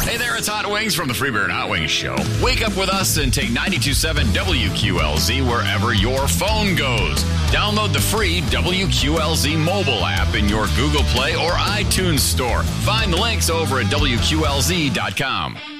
Hey there, it's Hot Wings from the Free Beer and Hot Wings Show. Wake up with us and take 92.7 WQLZ wherever your phone goes. Download the free WQLZ mobile app in your Google Play or iTunes store. Find the links over at WQLZ.com.